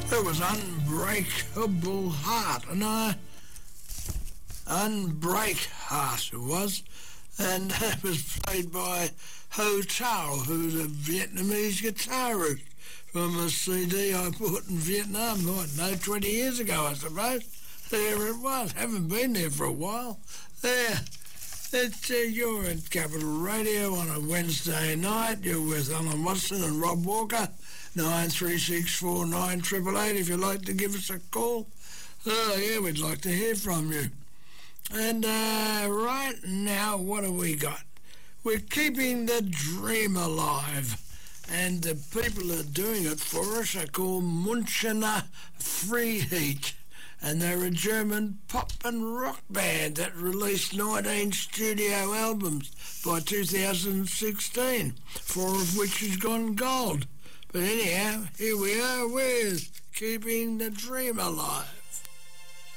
It was Unbreakable Heart, and Unbreak Heart it was, and that was played by Ho Tao, who's a Vietnamese guitarist from a CD I bought in Vietnam, 20 years ago, I suppose. There it was. Haven't been there for a while. There. You're at Capital Radio on a Wednesday night. You're with Alan Watson and Rob Walker. 93649888 if you'd like to give us a call. Oh, yeah, we'd like to hear from you. And right now, what have we got? We're keeping the dream alive. And the people that are doing it for us are called Münchener Freeheat. And they're a German pop and rock band that released 19 studio albums by 2016, 4 of which has gone gold. But anyhow, here we are with Keeping the Dream Alive.